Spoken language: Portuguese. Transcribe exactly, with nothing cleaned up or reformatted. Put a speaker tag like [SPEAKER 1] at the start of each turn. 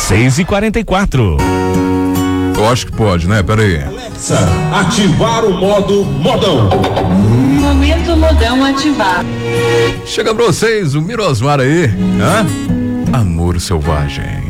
[SPEAKER 1] seis e quarenta e quatro.
[SPEAKER 2] Eu acho que pode, né? Pera aí.
[SPEAKER 3] Alexa, ativar o modo modão.
[SPEAKER 4] Momento modão ativar.
[SPEAKER 2] Chega pra vocês o Mirosmar aí, hã? Amor Selvagem.